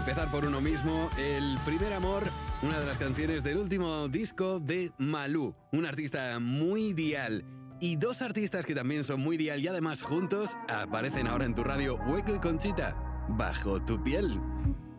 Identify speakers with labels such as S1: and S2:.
S1: Empezar por uno mismo, El primer amor, una de las canciones del último disco de Malú, un artista muy dial. Y dos artistas que también son muy dial y además juntos aparecen ahora en tu radio, Hueco y Conchita, Bajo tu piel.